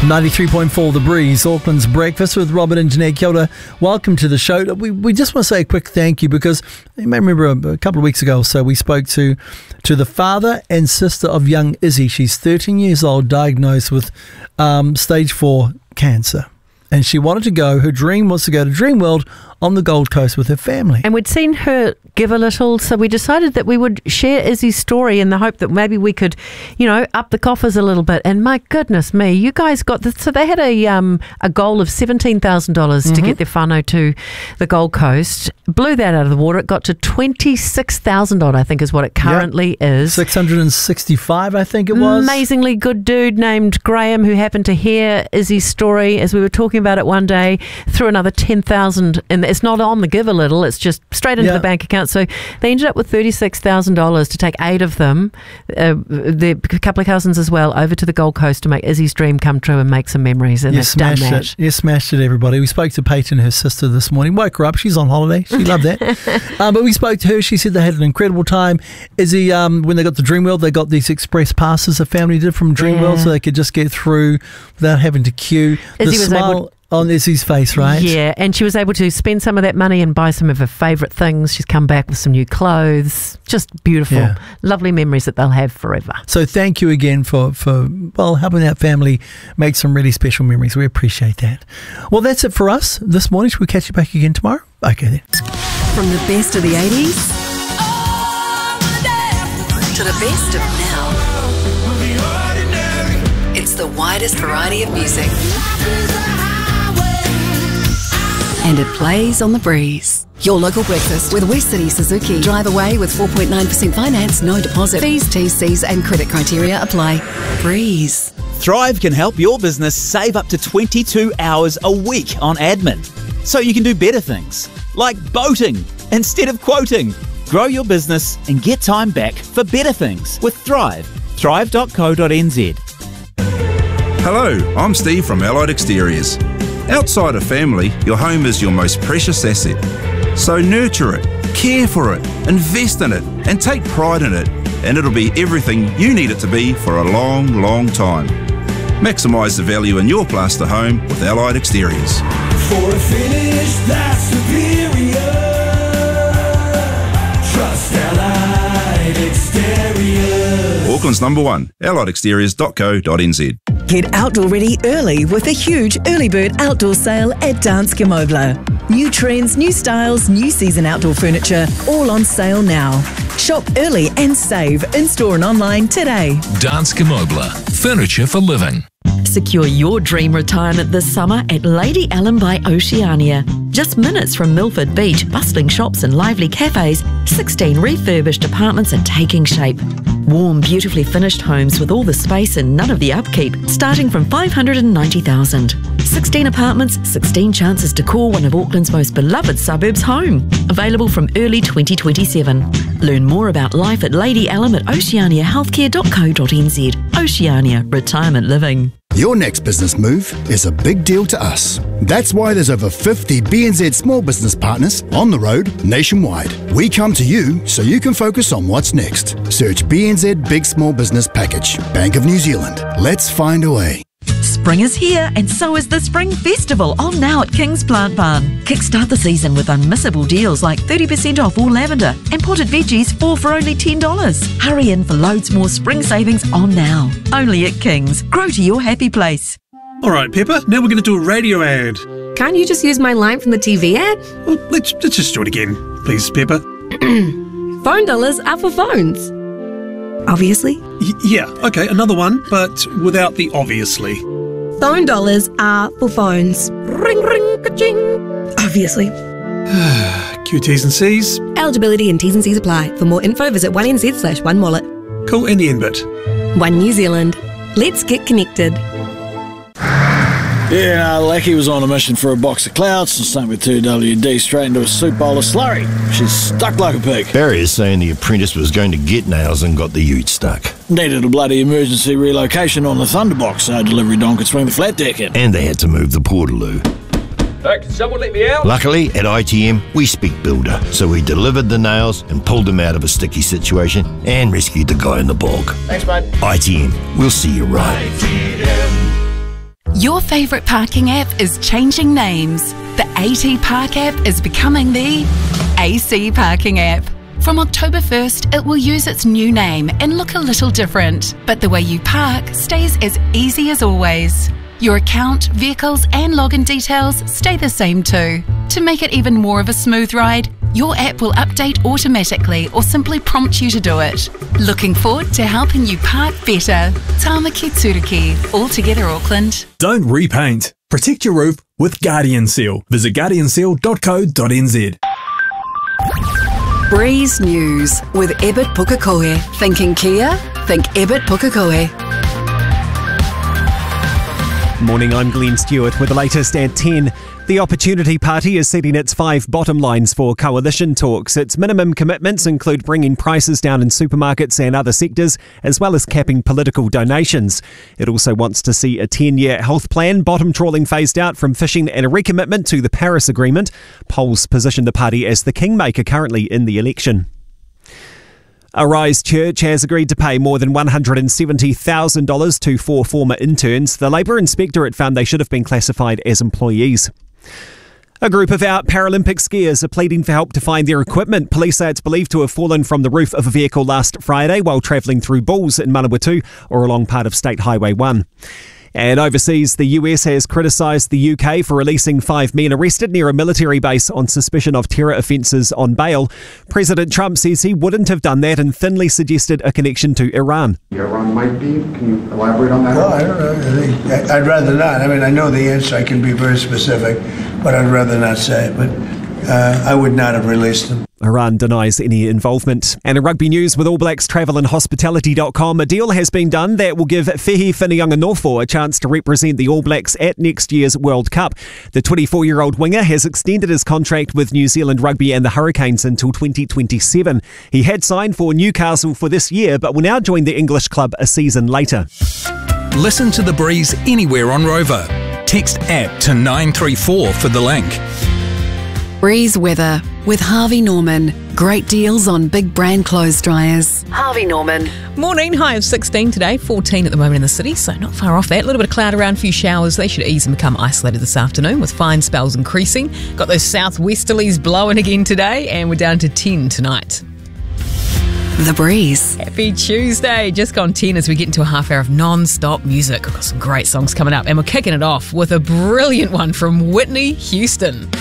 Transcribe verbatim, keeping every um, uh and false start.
ninety-three point four The Breeze, Auckland's Breakfast with Robert and Jeanette. Kia ora. Welcome to the show. We we just want to say a quick thank you because you may remember a, a couple of weeks ago or so we spoke to to the father and sister of young Izzy. She's thirteen years old, diagnosed with um, stage four cancer. And she wanted to go, her dream was to go to Dreamworld on the Gold Coast with her family. And we'd seen her give a little, so we decided that we would share Izzy's story in the hope that maybe we could, you know, up the coffers a little bit. And my goodness me, you guys got this. So they had a um, a goal of seventeen thousand dollars mm-hmm. to get their whānau to the Gold Coast. Blew that out of the water. It got to twenty-six thousand dollars, I think is what it currently yep. is. six hundred sixty-five, I think it was. Amazingly good dude named Graham who happened to hear Izzy's story as we were talking about it one day, threw another ten thousand dollars, and it's not on the give a little, it's just straight into yeah. the bank account. So they ended up with thirty-six thousand dollars to take eight of them, uh, their couple of cousins as well, over to the Gold Coast to make Izzy's dream come true and make some memories. And you they've done smashed that. It. You smashed it, everybody. We spoke to Peyton, her sister, this morning. Woke her up. She's on holiday. She loved that. um, but we spoke to her. She said they had an incredible time. Izzy, um, when they got to Dreamworld, they got these express passes the family did from Dreamworld yeah. so they could just get through without having to queue. Izzy the was smile able on Izzy's face, right? Yeah, and she was able to spend some of that money and buy some of her favourite things. She's come back with some new clothes. Just beautiful. Yeah. Lovely memories that they'll have forever. So thank you again for, for, well, helping that family make some really special memories. We appreciate that. Well, that's it for us this morning. Shall we catch you back again tomorrow? Okay, then. From the best of the eighties to the best of now. It's the widest variety of music. And it plays on the breeze. Your local breakfast with West City Suzuki. Drive away with four point nine percent finance, no deposit. Fees, T's, C's and credit criteria apply. Breeze. Thrive can help your business save up to twenty-two hours a week on admin. So you can do better things, like boating instead of quoting. Grow your business and get time back for better things with Thrive. thrive dot co dot n z. Hello, I'm Steve from Allied Exteriors. Outside of family, your home is your most precious asset. So nurture it, care for it, invest in it, and take pride in it, and it'll be everything you need it to be for a long, long time. Maximise the value in your plaster home with Allied Exteriors. For a finish that's superior, trust Allied Exteriors. Auckland's number one, allied exteriors dot co dot n z. Get outdoor ready early with a huge early bird outdoor sale at Danske Møbler. New trends, new styles, new season outdoor furniture, all on sale now. Shop early and save in-store and online today. Danske Møbler, furniture for living. Secure your dream retirement this summer at Lady Ellen by Oceania. Just minutes from Milford Beach, bustling shops and lively cafes, sixteen refurbished apartments are taking shape. Warm, beautifully finished homes with all the space and none of the upkeep, starting from five hundred ninety thousand dollars. sixteen apartments, sixteen chances to call one of Auckland's most beloved suburbs home. Available from early twenty twenty-seven. Learn more about life at Lady Ellen at oceania healthcare dot co dot n z. Oceania, retirement living. Your next business move is a big deal to us. That's why there's over fifty B N Z small business partners on the road nationwide. We come to you so you can focus on what's next. Search B N Z Big Small Business Package. Bank of New Zealand. Let's find a way. Spring is here and so is the Spring Festival on now at King's Plant Barn. Kickstart the season with unmissable deals like thirty percent off all lavender and potted veggies four for only ten dollars. Hurry in for loads more spring savings on now. Only at King's. Grow to your happy place. Alright Pepper, now we're going to do a radio ad. Can't you just use my line from the T V ad? Well, let's, let's just do it again, please Pepper. Phone dollars are for phones. Obviously? Y- yeah, okay, another one, but without the obviously. Phone dollars are for phones. Ring, ring, ka-ching. Obviously. Q Ts and Cs. Eligibility and T's and C's apply. For more info, visit one n z slash one wallet. Cool, and the end bit. One New Zealand. Let's get connected. Yeah, no, Lackey was on a mission for a box of clouds and sunk with two W D straight into a soup bowl of slurry. She's stuck like a pig. Barry is saying the apprentice was going to get nails and got the ute stuck. Needed a bloody emergency relocation on the Thunderbox so delivery don could swing the flat deck in. And they had to move the Portaloo. Uh, can someone let me out? Luckily, at I T M, we speak builder, so we delivered the nails and pulled him out of a sticky situation and rescued the guy in the bog. Thanks, mate. I T M, we'll see you right. Your favourite parking app is changing names. The AT Park app is becoming the A C Parking app. From October first, it will use its new name and look a little different, but the way you park stays as easy as always. Your account, vehicles and login details stay the same too. To make it even more of a smooth ride, your app will update automatically or simply prompt you to do it. Looking forward to helping you park better. Tāmaki Tūriki, all together Auckland. Don't repaint. Protect your roof with Guardian Seal. Visit guardian seal dot co dot n z. Breeze News with Ebert Pukekohe. Thinking Kia? Think Ebert Pukekohe. Morning, I'm Glenn Stewart with the latest at ten. The Opportunity Party is setting its five bottom lines for coalition talks. Its minimum commitments include bringing prices down in supermarkets and other sectors, as well as capping political donations. It also wants to see a ten-year health plan, bottom trawling phased out from fishing, and a recommitment to the Paris Agreement. Polls position the party as the kingmaker currently in the election. Arise Church has agreed to pay more than one hundred seventy thousand dollars to four former interns. The Labour Inspectorate found they should have been classified as employees. A group of out Paralympic skiers are pleading for help to find their equipment. Police say it's believed to have fallen from the roof of a vehicle last Friday while travelling through Bulls in Manawatu or along part of State Highway one. And overseas, the U S has criticised the U K for releasing five men arrested near a military base on suspicion of terror offences on bail. President Trump says he wouldn't have done that and thinly suggested a connection to Iran. Iran might be. Can you elaborate on that? Well, I don't know. I think, I'd rather not. I mean, I know the answer. I can be very specific, but I'd rather not say it. But uh, I would not have released them. Iran denies any involvement. And in rugby news with All Blacks Travel and Hospitality dot com, a deal has been done that will give Whihi Whiniunga-Nofo a chance to represent the All Blacks at next year's World Cup. The twenty-four-year-old winger has extended his contract with New Zealand Rugby and the Hurricanes until twenty twenty-seven. He had signed for Newcastle for this year, but will now join the English club a season later. Listen to The Breeze anywhere on Rover. Text app to nine three four for the link. Breeze weather with Harvey Norman. Great deals on big brand clothes dryers. Harvey Norman. Morning, high of sixteen today, fourteen at the moment in the city, so not far off that. A little bit of cloud around, a few showers. They should ease and become isolated this afternoon with fine spells increasing. Got those southwesterlies blowing again today, and we're down to ten tonight. The Breeze. Happy Tuesday. Just gone ten as we get into a half hour of non-stop music. We've got some great songs coming up, and we're kicking it off with a brilliant one from Whitney Houston.